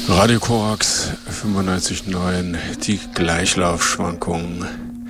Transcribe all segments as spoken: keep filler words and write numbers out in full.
Radio Korax fünfundneunzig Komma neun, die Gleichlaufschwankungen.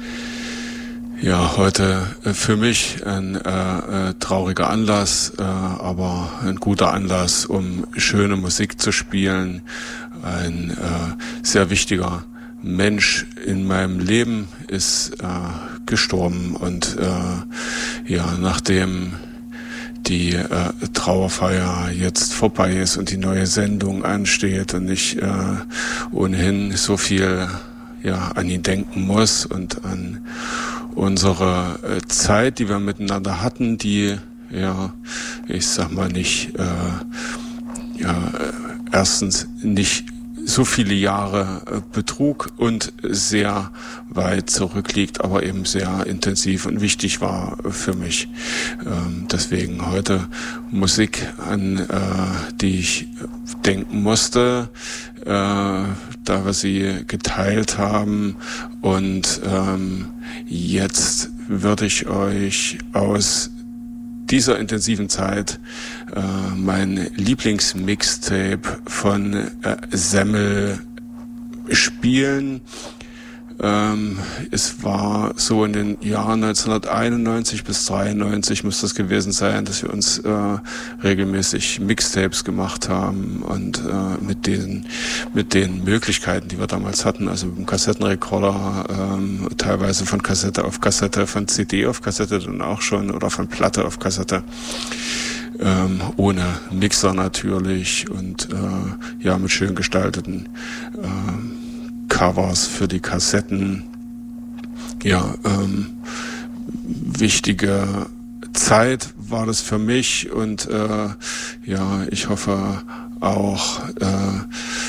Ja, heute für mich ein äh, äh, trauriger Anlass, äh, aber ein guter Anlass, um schöne Musik zu spielen. Ein äh, sehr wichtiger Mensch in meinem Leben ist äh, gestorben und äh, ja, nachdem die äh, Trauerfeier jetzt vorbei ist und die neue Sendung ansteht und ich äh, ohnehin so viel ja an ihn denken muss und an unsere äh, Zeit, die wir miteinander hatten, die ja, ich sag mal nicht äh, ja äh, erstens nicht so viele Jahre äh, betrug und sehr weit zurückliegt, aber eben sehr intensiv und wichtig war für mich. Ähm, deswegen heute Musik, an äh, die ich denken musste, äh, da wir sie geteilt haben. Und ähm, jetzt würde ich euch aus dieser intensiven Zeit äh, mein Lieblingsmixtape von äh, Semmel spielen. Ähm, es war so in den Jahren neunzehnhunderteinundneunzig bis dreiundneunzig muss das gewesen sein, dass wir uns äh, regelmäßig Mixtapes gemacht haben und äh, mit den mit den Möglichkeiten, die wir damals hatten, also mit dem Kassettenrekorder, ähm, teilweise von Kassette auf Kassette, von C D auf Kassette dann auch schon oder von Platte auf Kassette. Ähm, ohne Mixer natürlich und äh, ja mit schön gestalteten äh, Covers für die Kassetten. Ja, ähm, wichtige Zeit war das für mich und äh, ja, ich hoffe auch, äh,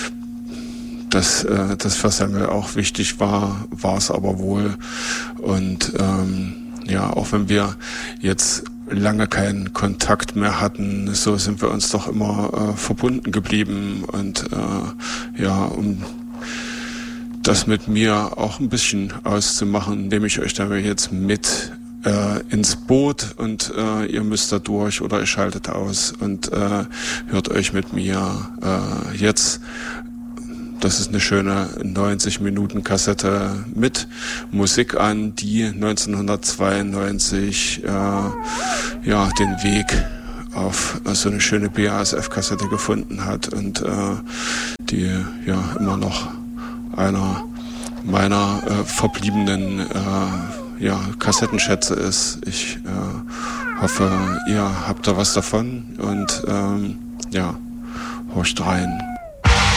dass äh, das für Semmel auch wichtig war, war es aber wohl. Und ähm, ja, auch wenn wir jetzt lange keinen Kontakt mehr hatten, so sind wir uns doch immer äh, verbunden geblieben und äh, ja, um das mit mir auch ein bisschen auszumachen, nehme ich euch da jetzt mit äh, ins Boot und äh, ihr müsst da durch oder ihr schaltet aus und äh, hört euch mit mir äh, jetzt, das ist eine schöne neunzig Minuten Kassette mit Musik an, die neunzehnhundertzweiundneunzig äh, ja den Weg auf so eine schöne B A S F-Kassette gefunden hat und äh, die ja immer noch einer meiner äh, verbliebenen äh, ja, Kassettenschätze ist. Ich äh, hoffe, ihr habt da was davon und ähm, ja, horcht rein.